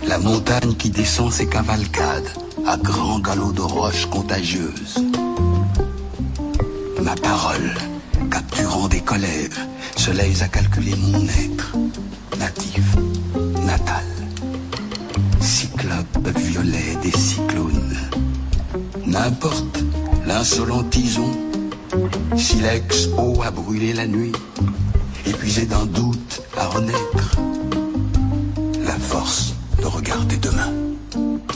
La montagne qui descend ses cavalcades à grands galops de roches contagieuses. Ma parole, capturant des colères, se laisse à calculer mon être, natif, natal. Cyclope violet des cyclones. N'importe l'insolent tison, silex haut à brûler la nuit, épuisé d'un doute à renaître. La force de regarder demain.